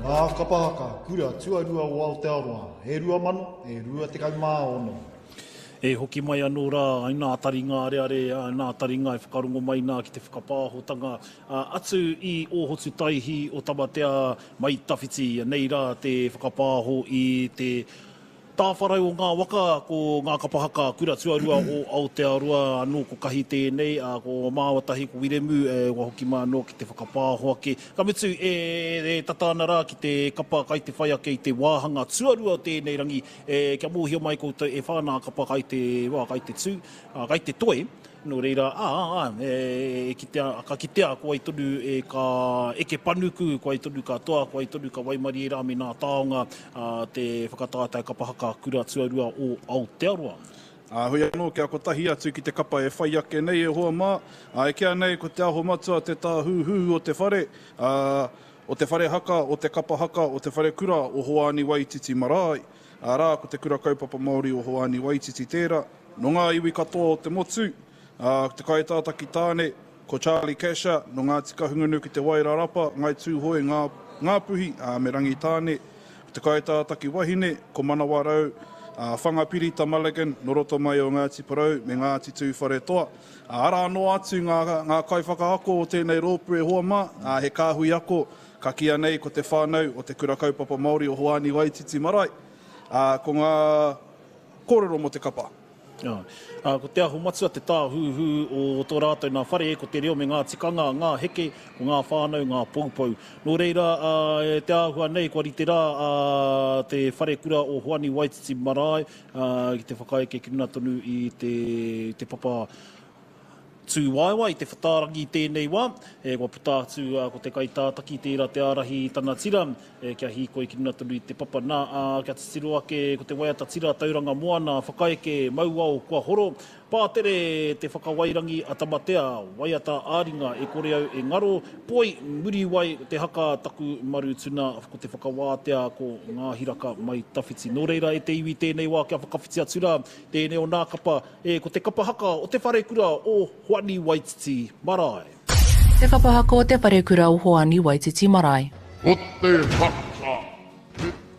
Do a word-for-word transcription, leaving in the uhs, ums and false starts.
Ngā kapahaka, kura, tuarua o Aotearoa, he rua mano, he rua te kaumā ono. E hoki mai anō rā, ai nā taringa are are, nā taringa e whakarongo mai nā ki te whakapāhotanga. Uh, atu i o hotu taihi o tamatea mai tawhiti, nei rā te whakapāho i te tāwharai o ngā waka, ko ngā kapahaka kura tuarua o Aotearoa, anō ko kahi tēnei, a ko māwatahi ko Wiremu, e wa hoki mai anō ki te whakapāho ake. Ka mutu e, e tatāna rā ki te kapa kai te whai ake i te wāhanga tuarua o tēnei rangi, e, kia mōhio mai koutou e whānā kapa kai te, wā, kai te tū, a, kai te toe, no reira, ā, ā, e, e kitea, ka kitea kua i tonu e ka eke panuku, kua i tonu ka toa, kua i tonu ka waimari e rā me nā taonga, a, te whakatātai kapahaka kura tuarua o Aotearoa. Uh, hui anō, kia kotahi atu ki te kapa e whai ake nei e hoa mā. Uh, e kia nei ko te aho matua te tā huhu o te whare, uh, o te whare haka, o te kapa haka, o te whare kura o Hoani Waititi Marae. Uh, rā, ko te kura kaupapa Māori o Hoani Waititi tērā. No ngā iwi katoa o te motu, uh, te kaitātaki tāne, ko Charlie Casher, no ngā tika hungunu ki te Wairarapa, ngai tūhoi ngā, ngā puhi, uh, me rangi tāne, ko te kaitātaki wahine, ko Manawarau, Uh, whangapiri ta Mulligan, no roto mai o Ngāti Porou, me Ngāti Tūwhare toa. Uh, ara anō atu ngā, ngā kaiwhakaako o tēnei rōpū e hoa mā, uh, he kāhui ako, ka kia nei ko te whānau o te kura kaupapa Māori o Hoani Waititi Marae, uh, ko ngā kōrero mo te kapa. Yeah. Uh, ko te aho matua te tāhuhu o tō rātou nā whare, ko te reo me ngā tikanga, ngā heke, ko ngā whānau, ngā poupou. Nō reira, uh, te āhua nei, kua rite rā, uh, te whare kura o Hoani Waititi Marae, uh, ki te whakaeke ki runa tonu i te, te papa tū waiwa, i te whatarangi tēnei wā, e kua puta atu uh, ko te kaitātaki tērā te ārahi tana tira, e kia hīkoi ki runa tonu i te papa nā, uh, kia titiro ake ko te waiata tira tauranga moana, whakaeke mauao kua horo, pātere te whakawairangi a tamatea, waiata āringa e kore au e ngaro, poi muri wai te haka taku maru tuna ko te whakawātea ko ngā hiraka mai tawhiti. Nō reira e te iwi tēnei wā kia whakawhiti atu rā, tēnei o nā kapa, e ko te kapahaka o te whare kura o Hoani Waititi Marae. Te kapahaka o te whare kura o Hoani Waititi Marae. O te haka.